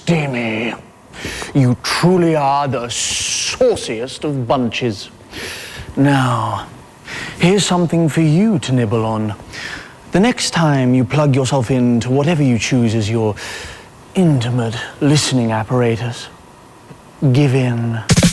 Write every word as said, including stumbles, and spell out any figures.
steamy. You truly are the sauciest of bunches. Now, here's something for you to nibble on. The next time you plug yourself into whatever you choose as your intimate listening apparatus, give in.